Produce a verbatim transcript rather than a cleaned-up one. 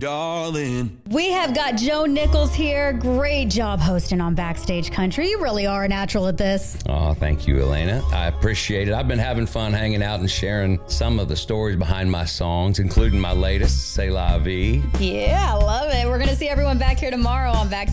darling. We have got Joe Nichols here. Great job hosting on Backstage Country. You really are a natural at this. Oh, thank you, Elena. I appreciate it. I've been having fun hanging out and sharing some of the stories behind my songs, including my latest, C'est La Vie. Yeah, I love it. We're going to see everyone back here tomorrow on Backstage.